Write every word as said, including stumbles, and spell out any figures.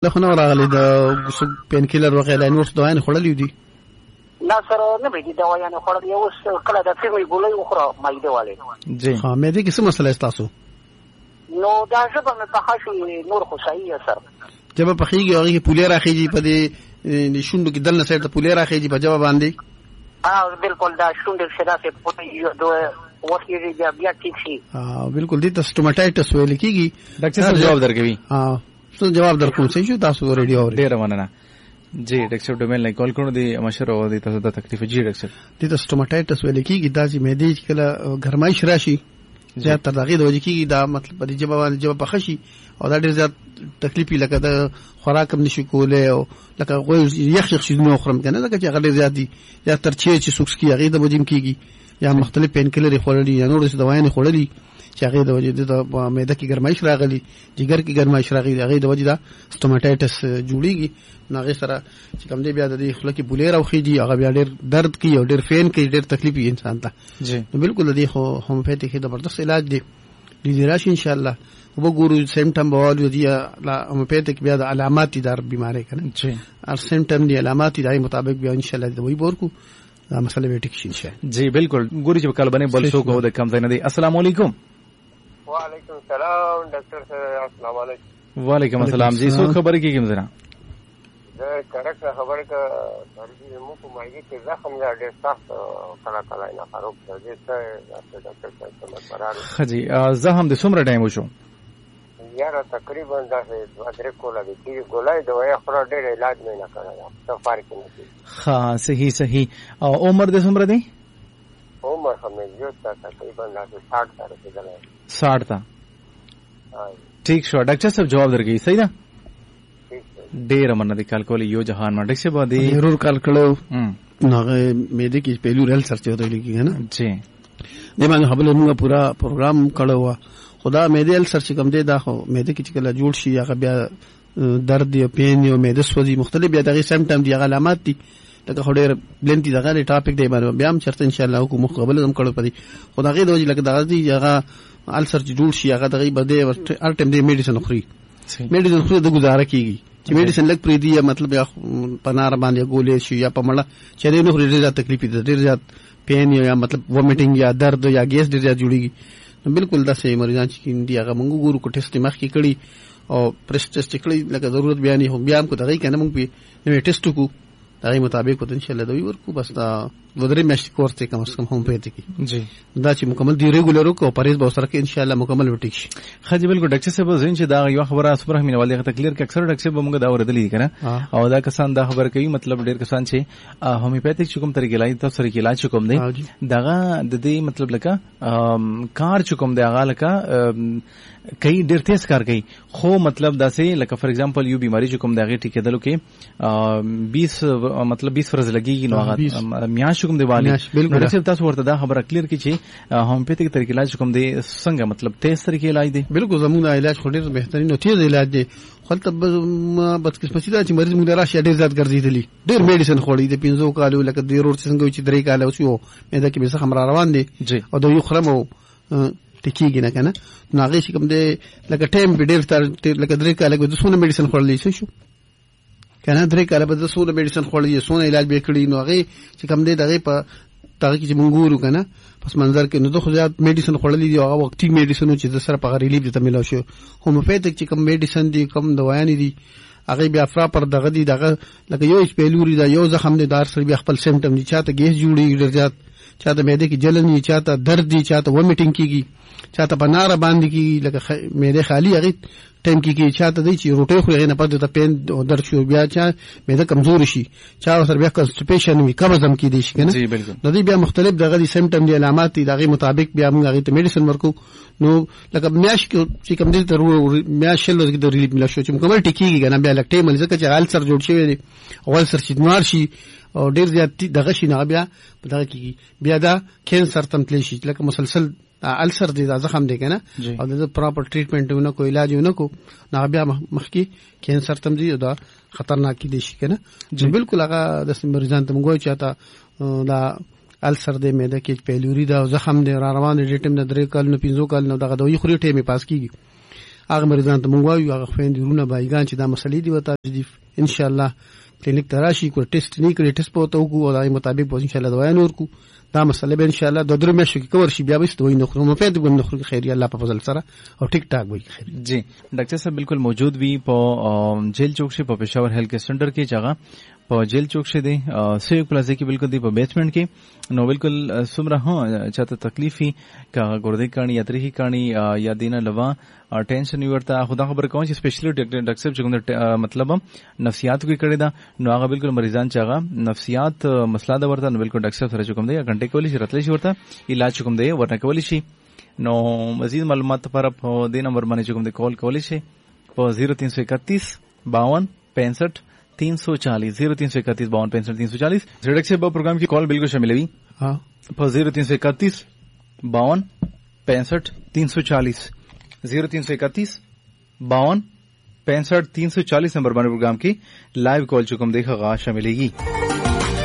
دا خو نو راغلی د پین کیلر وغیره نور دوايان خوړلې دي لا سره نه به دي دوايان خوړلې اوس کله د فیمې ګولې وخوره مایده والے جی ها مې دې کې څه مسله تاسو نو دا ژبه مې په خاصه نور خو صحیح اثر جب په خيږي هغه کې پولې راخېږي په دې شوندو کې دلنه سره ته پولې راخېږي په جواب باندې ها بالکل دا شوندو شدا سے پولې دوه وخت بیا بیا ټیک شي ها بالکل دې ته سټوماټایټس ویل کېږي ډاکټر صاحب جواب درکوي ها څه جواب درکوم څه شو تاسو ریډیو اوري ډیر مننه جی ډاکټر صاحب ډومین لای کال کړو دی مشر او دی تاسو د تکلیف جی ډاکټر دې ته سټوماټایټس ویل کېږي دا چې مې دې کله ګرمایش راشي زیات تر دغه د وجې کېږي دا مطلب په دې جواب باندې جواب پخشي او دا ډیر زیات تکلیف لکه د خوراک هم نشي کولای او لکه غوښ یخ یخ شي نو خرم کنه لکه چې هغه زیات دي یا تر چې چې سوکس کی هغه د وجې کېږي یا مختلف پین کیلر خورلي یا نور څه دوايان خورلي چې هغه د وجې د معده کې ګرمایش راغلي جګر کې ګرمایش راغلي هغه د وجې دا سټوماټایټس جوړيږي ناغه سره چې کوم دې بیا د دې خلک بولې راوخیږي هغه بیا ډېر درد کوي او ډېر فین کوي ډېر تکلیف انسان ته جی بالکل دې خو هومیوپیتیک کې زبردست علاج دی دې راشي ان شاء الله وګورو سیمټم بوالو دی لا هومیوپیتیک بیا د علامات دار بیماری کنه جی ار سیمټم دی علامات دای مطابق بیا ان شاء الله دوی ورکو دا مسله به ټیک شي ان شاء الله جی بالکل ګوري چې کله باندې بل څه کو د کم ځای نه دی السلام علیکم وعلیکم السلام ډاکټر صاحب السلام علیکم وعلیکم السلام جی څو خبرې کیږم زرا دا کړه خبره کا درځي مو په مایګه کې زخم لا ډېر سخت کړه کړه نه خراب دی چې ډاکټر صاحب قرار خجی زخم د څومره ټایم وشو یاره تقریبا دا دوه درې کوله دي ګولای دوايي خورا ډېر علاج نه نه کړی څه فرق نه دي ها صحیح صحیح او عمر د څومره دی عمر هم یو تقریبا ساठ تا رسیدلی ساठ تا ٹھیک شو ډاکټر صاحب جواب درکې صحیح ده ډېر مننه د کال کولې یو جهان ما ډاکټر صاحب دی ضرور کال کړو نو مې دې کې پیلو رل سرچ وته لګي نه جی دې باندې خپل موږ پورا پروګرام کړو خدا مې دې ال سرچ کوم دې دا خو مې دې کې کله جوړ شي هغه بیا درد یا پین یا مې د سوځي مختلف بیا دغه سیمټم دي علامات دي لکه خډیر بلنتی دغه ټاپک دی باندې بیا هم چرته ان شاء الله کو مقابله هم کړو پدې خدای د وجه لکه دغه دي هغه السر جوړ شي هغه دغه بده هر ټیم دې میډیسن خوري میډیسن خو د گزاره کیږي چې میډیسن لګ پری دی مطلب یا پنار باندې ګولې شي یا پمړه چې دې نو ډېر زیات تکلیف دي ډېر زیات پین یا مطلب وومیټینګ یا درد یا ګیس ډېر زیات جوړيږي بالکل دا سه مریضان چې دی هغه موږ ګورو کو ټیسټ مخ کې کړی او پرس ټیسټ کړی لکه ضرورت بیان هو بیا هم کو دغه کنه موږ په نو ټیسټ کو دغه مطابق په ان شاء الله دوی ورکو بس دا ودرې مېشت کورس ته کم از کم هم پېته کی جی دا چې مکمل دی ریګولر کو پرېز به سره کې ان شاء الله مکمل وټیک شي خځې بالکل ډاکټر صاحب زین چې دا یو خبره صبر همینه والي تکلیف کې اکثر ډاکټر صاحب موږ دا ورېدلې کنه او دا کسان دا خبر کوي مطلب ډېر کسان چې هومیوپیتیک چې کوم طریقې لای تاسو سره کې علاج کوم دی دغه د دې مطلب لکه کار چې کوم دی هغه لکه کئی ډیر تیز کار کوي خو مطلب دا سه لکه فار ایگزامپل یو بیماری چې کوم دغه ټیکېدلو کې بیس مطلب بیس فرض لګیږي نو هغه میاش کوم دی والی نو ډاکټر تاسو ورته دا خبره کلیر کی چې هومیوپیتیک طریقې علاج کوم دی څنګه مطلب تیز طریقې علاج دی بالکل زموږ علاج خو ډیر بهترین او تیز علاج دی خو ته بدقسمتي دا چې مریض موږ راشي ډیر زیات ګرځېدلی ډیر میډیسن خوړی دی پنځو کالو لکه د ورور څنګه چې درې کال اوسو مې دا کې به څه خبر روان دي او د یو خرمو تکیږي نه کنه نو هغه چې کوم دی لکه ټایم په ډیر تر لکه درې کال کې د سونه میډیسن خورلې څه شو کنه درې کال به د سونه میډیسن خورلې سونه علاج به کړی نو هغه چې کوم دی دغه په دغه کې مونږ ګورو کنه پس منظر کې نو د خو زیات میډیسن خورلې دی هغه وختي میډیسن چې د سره په ریلیف ته ملو شو هومیوپیتیک چې کوم میډیسن دی کوم دوايان دي هغه بیا افرا پر دغه دی دغه لکه یو سپیلوري دا یو زخم دی دار سره بیا خپل سیمټم دي چاته ګیس جوړي ډیر زیات چاته معده کې جلن دي چاته درد دي چاته وومیټینګ کیږي چاته بنار باندې کی لکه معده خالی هغه ټیم کې کې چاته دی چې روټي خو هغه نه پد ته پین او درد شو بیا چا معده کمزور شي چا سره بیا کنسټیپیشن وي کمزم کې دي شي کنه جی بالکل د دې بیا مختلف دغه دي سیمټم دي علامات دي دغه مطابق بیا موږ هغه ته میډیسن ورکو نو لکه میاش کې چې کوم دي ته میاش شل د ریلیف ملا شو چې مکمل ټیکيږي کنه بیا لکه ټیم ځکه چې حال سر جوړ شوی دی اول سر چې نوار شي او ډیر زیات دغه شي نه بیا دغه کیږي بیا دا کینسر تم تل شي لکه مسلسل السر دي دا زخم دی کنه او د پراپر ټریټمنټ ونه کو علاج ونه کو نه بیا مخکي کینسر تم دي دا خطرناک دي شي کنه بالکل هغه د مریضان ته موږ چاته دا السر دی مېده کې پیلوري دا زخم دی را روان دي ټیم نه درې کال نه پنځو کال نه دغه دوی خوري ټیمه پاس کیږي هغه مریضان ته مونږ وایو هغه خويندې ورونه بایګان چې دا مسلې دي وته چې ان شاء الله کلینیک ته راشي کو ټیسټ نه کړي ټیسټ پوته وکړو او دای مطابق به ان شاء الله دوا نور کو دا مسله به ان شاء الله د درو میاشتو کې کور شي بیا به ستوي نه خو مفید به نه خو خیری الله په فضل سره او ټیک ټاک وي خیر جی ډاکټر صاحب بالکل موجود وی په جیل چوک سے په پېښور هیلث سنټر کې جگہ په جیل چوک سے دی سیوک پلازا کې بالکل دی په بیسمنٹ کې نو بالکل سمره ها چاته تکلیفي کا ګردې کانی یاتری کانی یا دینه لوا ټینشن ورته خدا خبر کوم چې سپیشلی ډاکټر ډاکټر صاحب چې مطلب نفسیات کې کړی دا نو هغه بالکل مریضان چاغه نفسیات مسله دا ورته نو بالکل ډاکټر صاحب سره کوم دی غنټه کولی شي راتلی شي ورته علاج کوم دی ورته کولی شي نو مزید معلومات لپاره په دې نمبر باندې کوم دی کال کولی شي په زیرو تین سو اکتیس باون پینسٹھ تین سو چالیس زیرو تین سو اکتیس باون پینسٹھ تین سو چالیس ڈائریکٹ سے پروگرام کی کال بالکل شامل ہوئی ہاں زیرو تین سو اکتیس باون پینسٹھ تین سو چالیس زیرو تین سو اکتیس باون پینسٹھ تین سو چالیس نمبر بانے پروگرام کی لائیو کال چکم دیکھا غا شامل ہوگی.